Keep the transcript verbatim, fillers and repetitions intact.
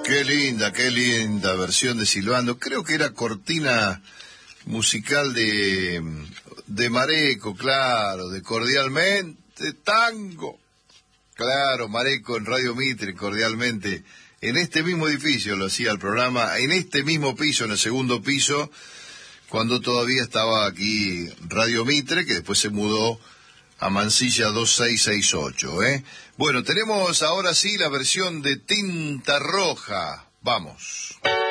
Qué linda, qué linda versión de Silbando. Creo que era cortina musical de, de Mareco, claro, de Cordialmente Tango. Claro, Mareco en Radio Mitre, Cordialmente. En este mismo edificio lo hacía el programa, en este mismo piso, en el segundo piso, cuando todavía estaba aquí Radio Mitre, que después se mudó a Mansilla dos seis seis ocho, ¿eh? Bueno, tenemos ahora sí la versión de Tinta Roja. Vamos.